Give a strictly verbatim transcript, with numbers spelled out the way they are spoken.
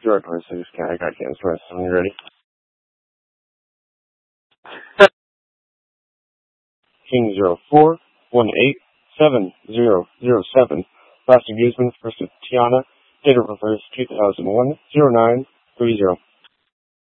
Jordan Versus County Got Kansas Wrestling. You ready? King zero four one eight seven zero zero seven. Plastic Guzman versus Tiana. Date of birth two thousand one zero nine three zero.